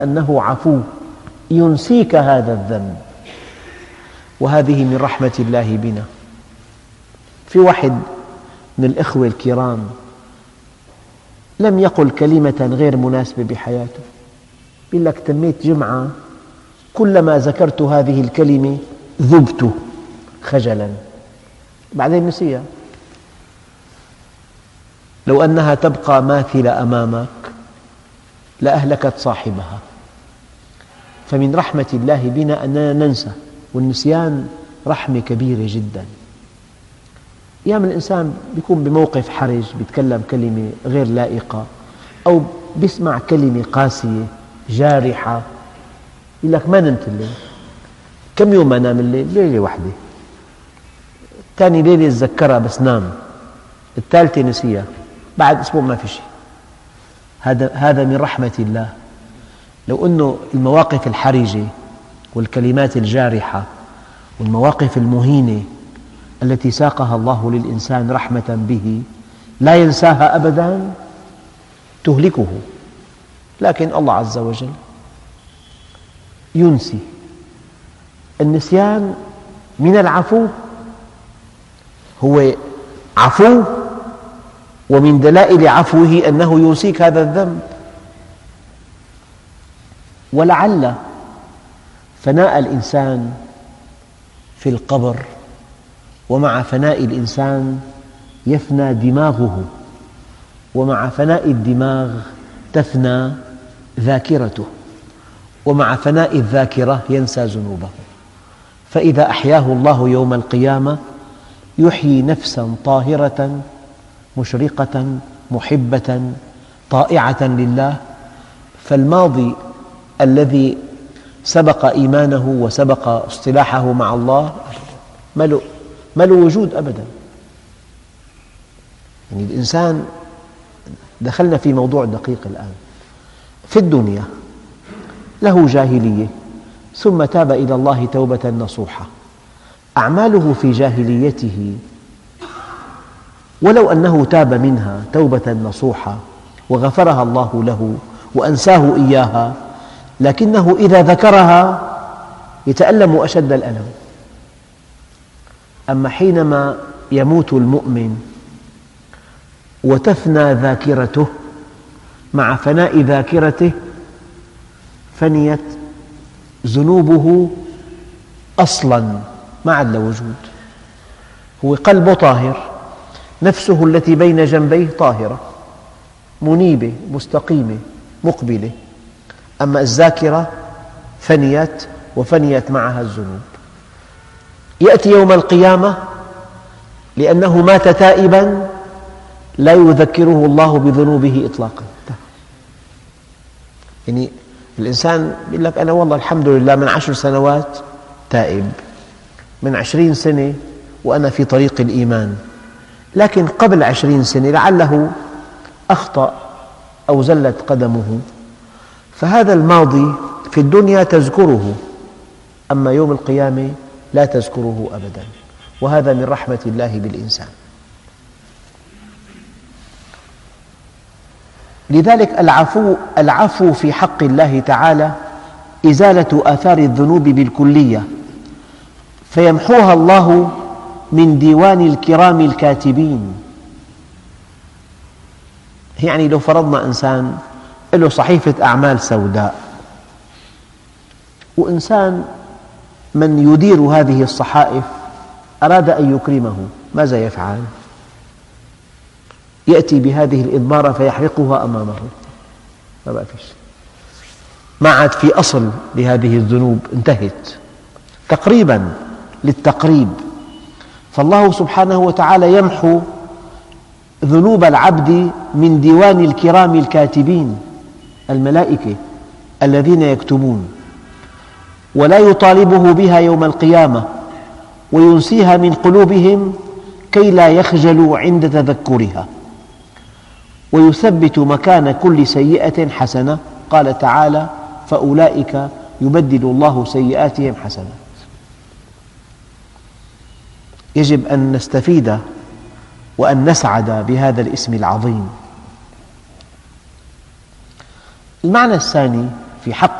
أنه عفو ينسيك هذا الذنب، وهذه من رحمة الله بنا. في واحد من الإخوة الكرام لم يقل كلمة غير مناسبة بحياته، يقول لك تميت جمعة كلما ذكرت هذه الكلمة ذبت خجلا، بعدين نسيها. لو أنها تبقى ماثلة أمامك لأهلكت صاحبها. فمن رحمة الله بنا أننا ننسى، والنسيان رحمة كبيرة جدا. أحيانا الإنسان يكون بموقف حرج، يتكلم كلمة غير لائقة أو يسمع كلمة قاسية جارحة، يقول لك ما نمت الليل. كم يوم ما نام الليل؟ ليلة واحدة. ثاني ليلة تذكرها بس نام، الثالثة نسيها، بعد أسبوع ما في شيء. هذا من رحمة الله. لو أنه المواقف الحرجة والكلمات الجارحة والمواقف المهينة التي ساقها الله للإنسان رحمة به لا ينساها أبدا تهلكه، لكن الله عز وجل ينسي. النسيان من العفو، هو عفو، ومن دلائل عفوه أنه ينسيك هذا الذنب. ولعل فناء الإنسان في القبر، ومع فناء الإنسان يفنى دماغه، ومع فناء الدماغ تفنى ذاكرته، ومع فناء الذاكرة ينسى ذنوبه. فإذا أحياه الله يوم القيامة يحيي نفسا طاهرة مشرقة محبة طائعة لله، فالماضي الذي سبق إيمانه وسبق اصطلاحه مع الله ما له وجود أبدا. يعني الإنسان، دخلنا في موضوع دقيق الآن. في الدنيا له جاهلية ثم تاب إلى الله توبة نصوحة، أعماله في جاهليته ولو أنه تاب منها توبة نصوحة وغفرها الله له وأنساه إياها، لكنه إذا ذكرها يتألم أشد الألم. أما حينما يموت المؤمن وتفنى ذاكرته، مع فناء ذاكرته فنيت ذنوبه أصلاً ما عاد له وجود. هو قلبه طاهر، نفسه التي بين جنبيه طاهرة منيبة مستقيمة مقبلة، أما الذاكرة فنيت وفنيت معها الذنوب. يأتي يوم القيامة لأنه مات تائباً لا يذكره الله بذنوبه إطلاقاً. يعني الإنسان يقول لك أنا والله الحمد لله من 10 سنوات تائب، من 20 سنة وأنا في طريق الإيمان، لكن قبل 20 سنة لعله أخطأ أو زلت قدمه، فهذا الماضي في الدنيا تذكره، أما يوم القيامة لا تذكره أبدا. وهذا من رحمة الله بالإنسان. لذلك العفو في حق الله تعالى إزالة آثار الذنوب بالكلية، فيمحوها الله من ديوان الكرام الكاتبين. يعني لو فرضنا إنسان له صحيفة أعمال سوداء، وإنسان من يدير هذه الصحائف أراد أن يكرمه، ماذا يفعل؟ يأتي بهذه الإضمارة فيحرقها أمامه، ما بقى فيش، ما عاد في أصل لهذه الذنوب، انتهت تقريباً للتقريب. فالله سبحانه وتعالى يمحو ذنوب العبد من ديوان الكرام الكاتبين الملائكة الذين يكتبون، ولا يطالبه بها يوم القيامة، وينسيها من قلوبهم كي لا يخجلوا عند تذكرها، ويثبت مكان كل سيئة حسنة. قال تعالى: فأولئك يبدل الله سيئاتهم حسنات. يجب أن نستفيد وأن نسعد بهذا الاسم العظيم. المعنى الثاني في حق